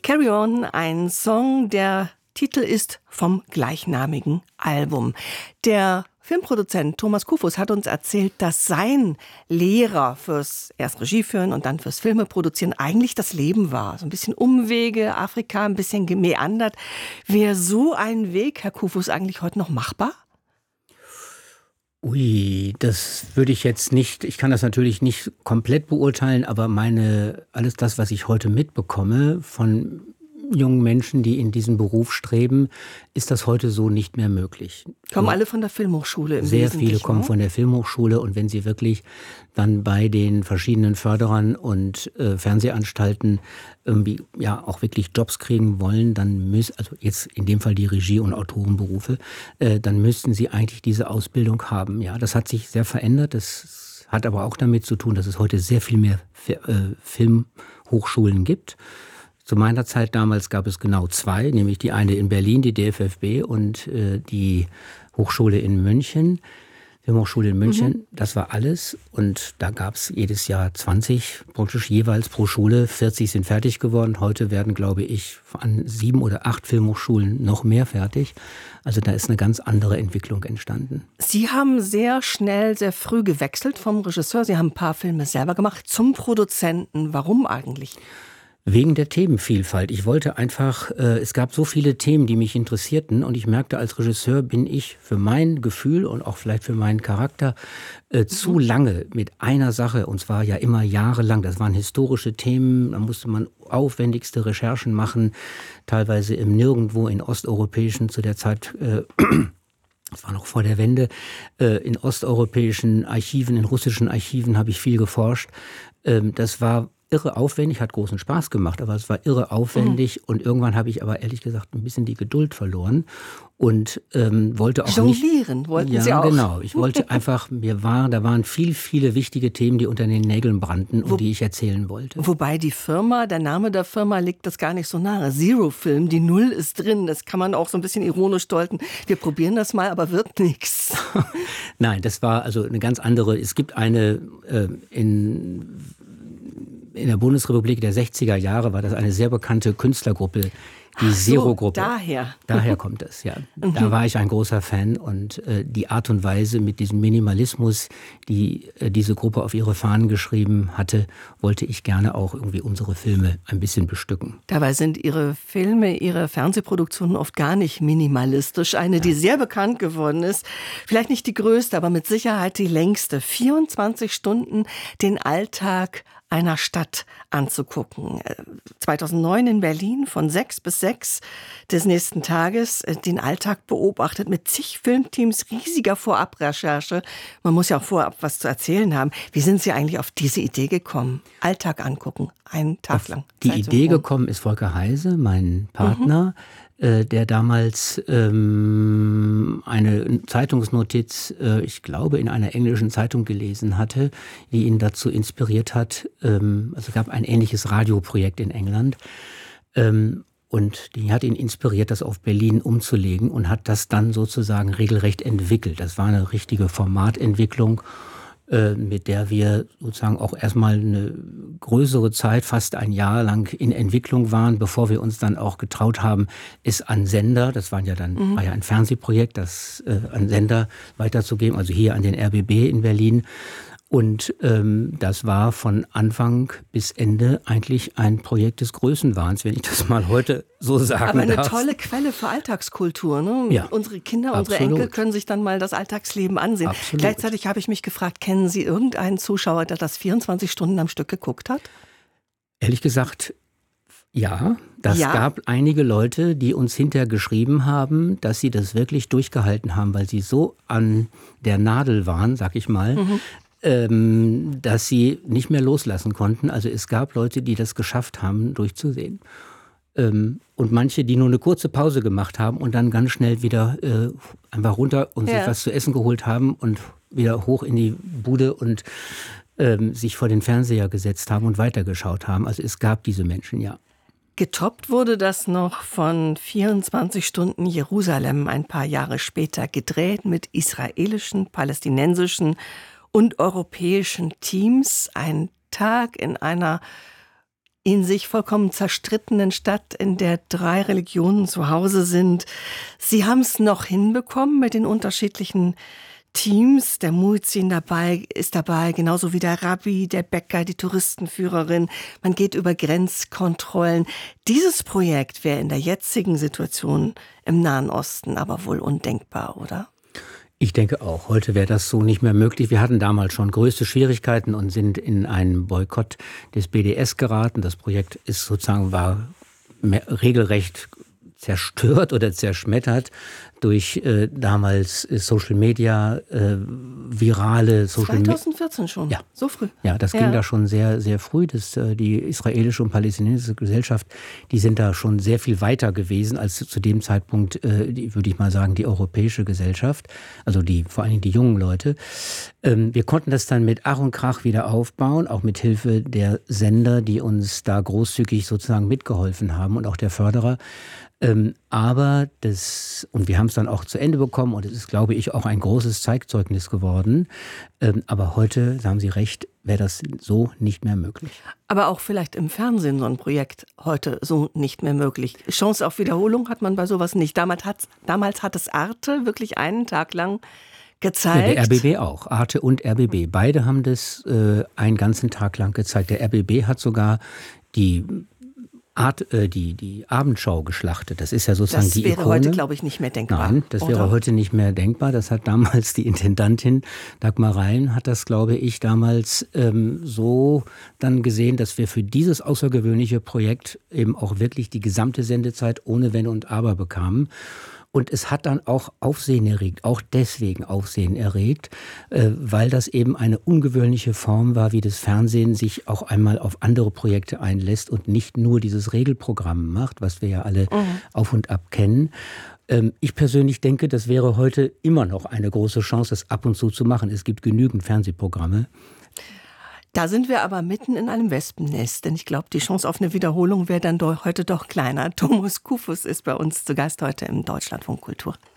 Carry On, ein Song, der Titel ist vom gleichnamigen Album. Der Filmproduzent Thomas Kufus hat uns erzählt, dass sein Lehrer fürs erst Regie führen und dann fürs Filme produzieren eigentlich das Leben war. So ein bisschen Umwege, Afrika, ein bisschen gemeandert. Wäre so ein Weg, Herr Kufus, eigentlich heute noch machbar? Ui, das würde ich jetzt nicht, ich kann das natürlich nicht komplett beurteilen, aber alles das, was ich heute mitbekomme von jungen Menschen, die in diesen Beruf streben, ist das heute so nicht mehr möglich. Kommen alle von der Filmhochschule im Sehr Wesentlichen, viele kommen von der Filmhochschule, und wenn sie wirklich dann bei den verschiedenen Förderern und Fernsehanstalten irgendwie auch wirklich Jobs kriegen wollen, dann also jetzt in dem Fall die Regie- und Autorenberufe, dann müssten sie eigentlich diese Ausbildung haben. Ja, das hat sich sehr verändert. Das hat aber auch damit zu tun, dass es heute sehr viel mehr Filmhochschulen gibt. Zu meiner Zeit damals gab es genau 2, nämlich die eine in Berlin, die DFFB, und die Hochschule in München, Filmhochschule in München. Das war alles, und da gab es jedes Jahr 20, praktisch jeweils pro Schule. 40 sind fertig geworden. Heute werden, glaube ich, an 7 oder 8 Filmhochschulen noch mehr fertig. Also da ist eine ganz andere Entwicklung entstanden. Sie haben sehr schnell, sehr früh gewechselt vom Regisseur. Sie haben ein paar Filme selber gemacht zum Produzenten. Warum eigentlich? Wegen der Themenvielfalt. Ich wollte einfach, es gab so viele Themen, die mich interessierten, und ich merkte, als Regisseur bin ich für mein Gefühl und auch vielleicht für meinen Charakter zu lange mit einer Sache, und zwar ja immer jahrelang. Das waren historische Themen, da musste man aufwendigste Recherchen machen, teilweise im Nirgendwo, in osteuropäischen, zu der Zeit das war noch vor der Wende, in osteuropäischen Archiven, in russischen Archiven habe ich viel geforscht. Das war irre aufwendig, hat großen Spaß gemacht, aber es war irre aufwendig, und irgendwann habe ich aber ehrlich gesagt ein bisschen die Geduld verloren und wollte auch jonglieren wollten Sie auch? Ja, genau. Ich wollte einfach, da waren viele wichtige Themen, die unter den Nägeln brannten und die ich erzählen wollte. Wobei der Name der Firma liegt das gar nicht so nahe. Zero Film, die Null ist drin. Das kann man auch so ein bisschen ironisch deuten. Wir probieren das mal, aber wird nichts. Nein, das war also eine ganz andere. Es gibt eine in der Bundesrepublik der 60er Jahre war das eine sehr bekannte Künstlergruppe, die Zero-Gruppe. Daher kommt es, ja. Da war ich ein großer Fan, und die Art und Weise mit diesem Minimalismus, die diese Gruppe auf ihre Fahnen geschrieben hatte, wollte ich gerne auch irgendwie unsere Filme ein bisschen bestücken. Dabei sind Ihre Filme, Ihre Fernsehproduktionen oft gar nicht minimalistisch. Eine, die sehr bekannt geworden ist, vielleicht nicht die größte, aber mit Sicherheit die längste. 24 Stunden den Alltag einer Stadt anzugucken. 2009 in Berlin von 6 bis 6 des nächsten Tages den Alltag beobachtet mit zig Filmteams, riesiger Vorabrecherche. Man muss ja auch vorab was zu erzählen haben. Wie sind Sie eigentlich auf diese Idee gekommen? Alltag angucken, einen Tag lang. Die Idee gekommen ist Volker Heise, mein Partner, der damals eine Zeitungsnotiz, ich glaube, in einer englischen Zeitung gelesen hatte, die ihn dazu inspiriert hat. Also es gab ein ähnliches Radioprojekt in England. Und die hat ihn inspiriert, das auf Berlin umzulegen, und hat das dann sozusagen regelrecht entwickelt. Das war eine richtige Formatentwicklung, mit der wir sozusagen auch erstmal eine größere Zeit, fast ein Jahr lang in Entwicklung waren, bevor wir uns dann auch getraut haben, es an Sender, das war ja ein Fernsehprojekt, das an Sender weiterzugeben, also hier an den RBB in Berlin. Und das war von Anfang bis Ende eigentlich ein Projekt des Größenwahns, wenn ich das mal heute so sagen darf. Aber eine tolle Quelle für Alltagskultur. Ne? Ja, unsere Kinder, absolut. Unsere Enkel können sich dann mal das Alltagsleben ansehen. Absolut. Gleichzeitig habe ich mich gefragt, kennen Sie irgendeinen Zuschauer, der das 24 Stunden am Stück geguckt hat? Ehrlich gesagt, ja. Das gab einige Leute, die uns hinterher geschrieben haben, dass sie das wirklich durchgehalten haben, weil sie so an der Nadel waren, sag ich mal, dass sie nicht mehr loslassen konnten. Also es gab Leute, die das geschafft haben, durchzusehen. Und manche, die nur eine kurze Pause gemacht haben und dann ganz schnell wieder einfach runter und sich was zu essen geholt haben und wieder hoch in die Bude und sich vor den Fernseher gesetzt haben und weitergeschaut haben. Also es gab diese Menschen, ja. Getoppt wurde das noch von 24 Stunden Jerusalem ein paar Jahre später, gedreht mit israelischen, palästinensischen und europäischen Teams. Ein Tag in einer in sich vollkommen zerstrittenen Stadt, in der 3 Religionen zu Hause sind. Sie haben es noch hinbekommen mit den unterschiedlichen Teams. Der Muezzin ist dabei, genauso wie der Rabbi, der Bäcker, die Touristenführerin. Man geht über Grenzkontrollen. Dieses Projekt wäre in der jetzigen Situation im Nahen Osten aber wohl undenkbar, oder? Ich denke auch. Heute wäre das so nicht mehr möglich. Wir hatten damals schon größte Schwierigkeiten und sind in einen Boykott des BDS geraten. Das Projekt war regelrecht zerstört oder zerschmettert durch damals Social Media, virale Social Media. 2014 schon? Ja. So früh? Ja, das ging da schon sehr, sehr früh. Die israelische und palästinensische Gesellschaft, die sind da schon sehr viel weiter gewesen als zu dem Zeitpunkt, würde ich mal sagen, die europäische Gesellschaft, also vor allen Dingen die jungen Leute. Wir konnten das dann mit Ach und Krach wieder aufbauen, auch mit Hilfe der Sender, die uns da großzügig sozusagen mitgeholfen haben und auch der Förderer. Und wir haben es dann auch zu Ende bekommen und es ist, glaube ich, auch ein großes Zeitzeugnis geworden. Aber heute, da haben Sie recht, wäre das so nicht mehr möglich. Aber auch vielleicht im Fernsehen so ein Projekt heute so nicht mehr möglich. Chance auf Wiederholung hat man bei sowas nicht. Damals hat es Arte wirklich einen Tag lang gezeigt. Ja, der RBB auch. Arte und RBB. Beide haben das einen ganzen Tag lang gezeigt. Der RBB hat sogar die Abendschau geschlachtet. Das ist ja sozusagen die Ikone. Das wäre heute, glaube ich, nicht mehr denkbar. Nein, das wäre heute nicht mehr denkbar. Das hat damals die Intendantin Dagmar Rein hat das, glaube ich, damals so dann gesehen, dass wir für dieses außergewöhnliche Projekt eben auch wirklich die gesamte Sendezeit ohne Wenn und Aber bekamen. Und es hat dann auch Aufsehen erregt, auch deswegen Aufsehen erregt, weil das eben eine ungewöhnliche Form war, wie das Fernsehen sich auch einmal auf andere Projekte einlässt und nicht nur dieses Regelprogramm macht, was wir ja alle auf und ab kennen. Ich persönlich denke, das wäre heute immer noch eine große Chance, das ab und zu machen. Es gibt genügend Fernsehprogramme. Da sind wir aber mitten in einem Wespennest, denn ich glaube, die Chance auf eine Wiederholung wäre dann heute doch kleiner. Thomas Kufus ist bei uns zu Gast heute im Deutschlandfunk Kultur.